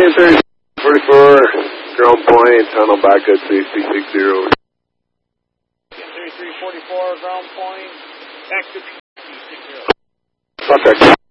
44, ground point, tunnel back at safety 60. 3344, ground point, back to 60. Contact.